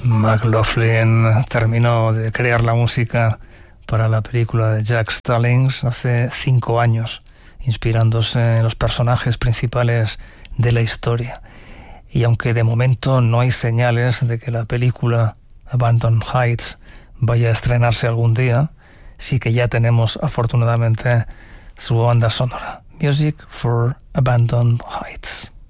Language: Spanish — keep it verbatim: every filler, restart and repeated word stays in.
McLaughlin terminó de crear la música para la película de Jack Stallings hace cinco años, inspirándose en los personajes principales de la historia. Y aunque de momento no hay señales de que la película Abandoned Heights vaya a estrenarse algún día, sí que ya tenemos afortunadamente su banda sonora. Music for Abandoned Heights.